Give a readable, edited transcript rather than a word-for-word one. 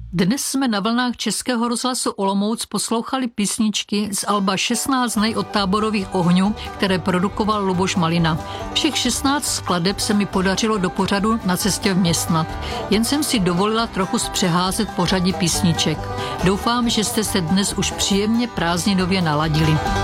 Dnes jsme na vlnách Českého rozhlasu Olomouc poslouchali písničky z alba 16 dnů od táborových ohňů, které produkoval Luboš Malina. Všech 16 skladeb se mi podařilo do pořadu Na cestě vměstnat. Jen jsem si dovolila trochu zpřeházet pořadí písniček. Doufám, že jste se dnes už příjemně prázdninově naladili.